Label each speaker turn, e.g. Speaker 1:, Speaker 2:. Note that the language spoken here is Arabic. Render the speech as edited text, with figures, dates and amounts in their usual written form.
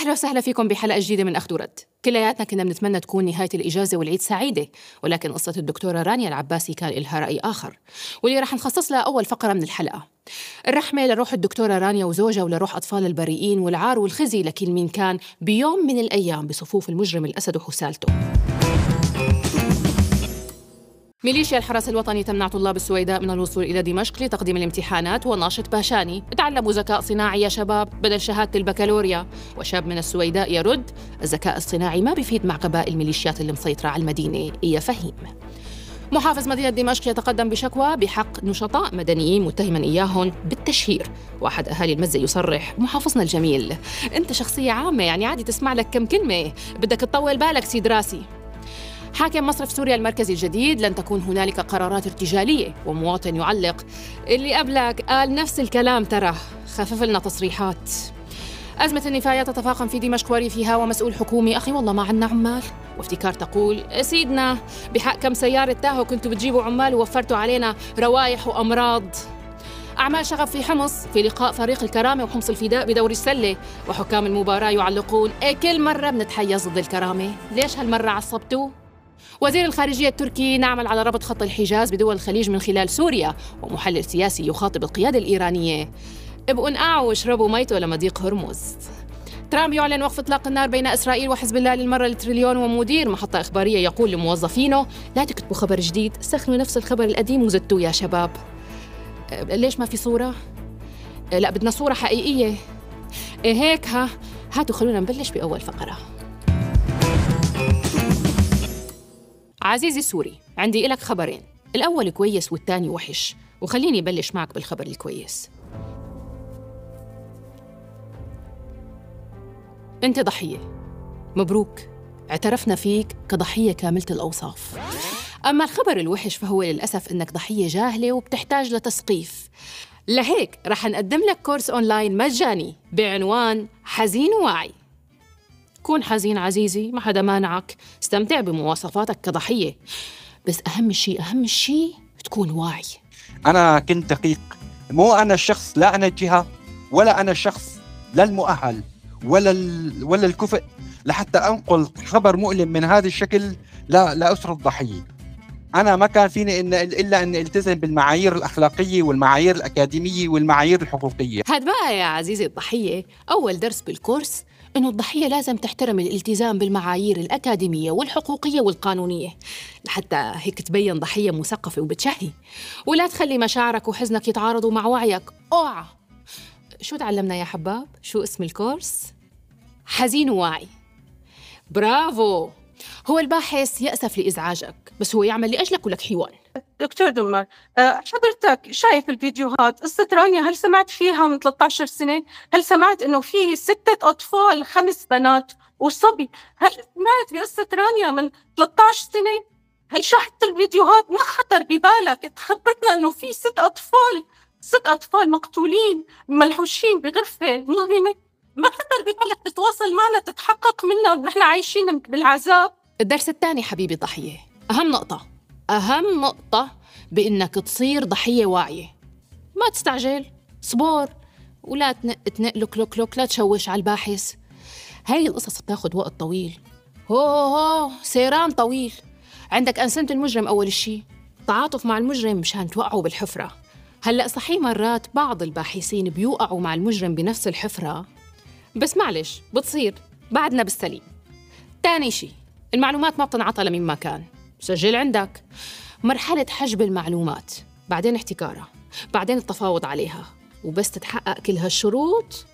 Speaker 1: أهلا وسهلا فيكم بحلقة جديدة من أخذ ورد. كلياتنا كنا بنتمنى تكون نهاية الإجازة والعيد سعيدة، ولكن قصة الدكتورة رانيا العباسي كان لها رأي آخر، واللي رح نخصص لها أول فقرة من الحلقة. الرحمة لروح الدكتورة رانيا وزوجها ولروح أطفال البريئين، والعار والخزي لكل مين كان بيوم من الأيام بصفوف المجرم الأسد وحسالته. ميليشيا الحرس الوطني تمنع طلاب السويداء من الوصول إلى دمشق لتقديم الامتحانات، وناشط باشاني: تعلموا ذكاء صناعي يا شباب بدل شهادة البكالوريا. وشاب من السويداء يرد: الذكاء الصناعي ما بيفيد مع غباء الميليشيات اللي مسيطرة على المدينة يا فهيم. محافظ مدينة دمشق يتقدم بشكوى بحق نشطاء مدنيين متهما إياهم بالتشهير. واحد أهالي المزة يصرح: محافظنا الجميل أنت شخصية عامة، يعني عادي تسمع لك كم كلمة، بدك تطول بالك سيد راسي. حاكم مصرف سوريا المركزي الجديد: لن تكون هنالك قرارات ارتجالية. ومواطن يعلق: اللي قبلك قال نفس الكلام، ترى خفف لنا تصريحات. أزمة النفايات تتفاقم في دمشق وريفها، ومسؤول حكومي: أخي والله ما عنا عمال. وافتكار تقول: سيدنا بحق كم سيارة تاهو كنتوا بتجيبوا عمال ووفرتوا علينا روايح وأمراض. أعمال شغف في حمص في لقاء فريق الكرامة وحمص الفداء بدوري السلة، وحكام المباراة يعلقون: كل مرة بنتحيز ضد الكرامة، ليش هالمرة عصبتوا؟ وزير الخارجية التركي: نعمل على ربط خط الحجاز بدول الخليج من خلال سوريا. ومحلل سياسي يخاطب القيادة الإيرانية: ابقوا انقعوا واشربوا ميته لمضيق هرمز. ترامب يعلن وقف إطلاق النار بين إسرائيل وحزب الله للمرة التريليون. ومدير محطة إخبارية يقول لموظفينه: لا تكتبوا خبر جديد، سخنوا نفس الخبر القديم وزدتوه يا شباب. ليش ما في صورة؟ لا بدنا صورة حقيقية. هيك هاتوا خلونا نبلش بأول فقرة. عزيزي السوري، عندي إلك خبرين، الأول كويس والتاني وحش، وخليني بلش معك بالخبر الكويس. أنت ضحية، مبروك، اعترفنا فيك كضحية كاملة الأوصاف. أما الخبر الوحش فهو للأسف أنك ضحية جاهلة وبتحتاج لتثقيف. لهيك رح نقدم لك كورس أونلاين مجاني بعنوان حزين وواعي. كون حزين عزيزي، ما حدا مانعك، استمتع بمواصفاتك كضحية، بس أهم شيء تكون واعي.
Speaker 2: أنا كنت دقيق، مو أنا الشخص، لا أنا الجهة ولا أنا الشخص، لا المؤهل ولا الكفء لحتى أنقل خبر مؤلم من هذا الشكل لا أسرة الضحية. أنا ما كان فيني إلا أن التزم بالمعايير الأخلاقية والمعايير الأكاديمية والمعايير الحقوقية.
Speaker 1: هاد بقى يا عزيزي الضحية أول درس بالكورس، إنه الضحية لازم تحترم الالتزام بالمعايير الأكاديمية والحقوقية والقانونية لحتى هيك تبين ضحية مثقفة وبتشهي، ولا تخلي مشاعرك وحزنك يتعارضوا مع وعيك. اوعى. شو تعلمنا يا حباب؟ شو اسم الكورس؟ حزين وواعي. برافو. هو الباحث يأسف لإزعاجك، بس هو يعمل لأجلك ولك حيوان.
Speaker 3: دكتور دمر، حضرتك شايف الفيديوهات، قصة رانيا هل سمعت فيها من 13 سنة؟ هل سمعت إنه في 6 أطفال 5 بنات وصبي؟ هل سمعت بقصة رانيا من 13 سنة؟ هل شاهدت الفيديوهات؟ ما خطر ببالك تخبرنا إنه في 6 أطفال مقتولين ملحوشين بغرفة مظلمة؟ ما خطر ببالك تتواصل معنا تتحقق منا ونحن عايشين بالعذاب؟
Speaker 1: الدرس الثاني حبيبي ضحية، أهم نقطة بإنك تصير ضحية واعية. ما تستعجل، صبر، ولا تنق لك لا تشوش على الباحث. هاي القصص بتاخد وقت طويل، سيران طويل. عندك أنسنة المجرم أول الشي، تعاطف مع المجرم مشان توقعوا بالحفرة. هلأ صحيح مرات بعض الباحثين بيوقعوا مع المجرم بنفس الحفرة، بس معلش بتصير بعدنا بالسليم. تاني شي، المعلومات ما بتنعطى لمين ما كان، سجل عندك. مرحلة حجب المعلومات، بعدين احتكارها، بعدين التفاوض عليها، وبس تتحقق كل هالشروط